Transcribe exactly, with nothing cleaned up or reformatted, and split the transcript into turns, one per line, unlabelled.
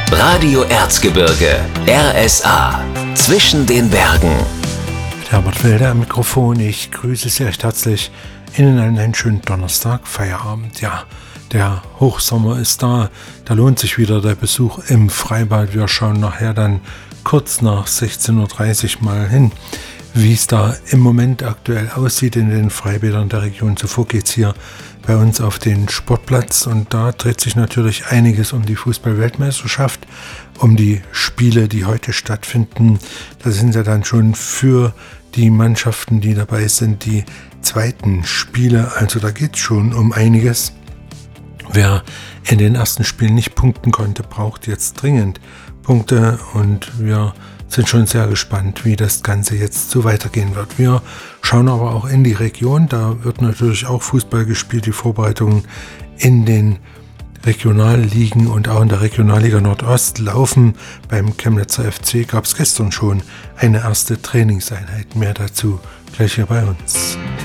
Radio Erzgebirge, R S A, zwischen den Bergen.
Herbert Wilde am Mikrofon. Ich grüße Sie recht herzlich Ihnen einen schönen Donnerstag, Feierabend. Ja, der Hochsommer ist da. Da lohnt sich wieder der Besuch im Freibad. Wir schauen nachher dann kurz nach sechzehn Uhr dreißig mal hin, wie es da im Moment aktuell aussieht in den Freibädern der Region. Zuvor geht es hier bei uns auf den Sportplatz und da dreht sich natürlich einiges um die Fußball-Weltmeisterschaft, um die Spiele, die heute stattfinden. Da sind ja dann schon für die Mannschaften, die dabei sind, die zweiten Spiele. Also da geht es schon um einiges. Wer in den ersten Spielen nicht punkten konnte, braucht jetzt dringend Punkte und wir sind schon sehr gespannt, wie das Ganze jetzt so weitergehen wird. Wir schauen aber auch in die Region, da wird natürlich auch Fußball gespielt, die Vorbereitungen in den Regionalligen und auch in der Regionalliga Nordost laufen. Beim Chemnitzer F C gab es gestern schon eine erste Trainingseinheit. Mehr dazu gleich hier bei uns.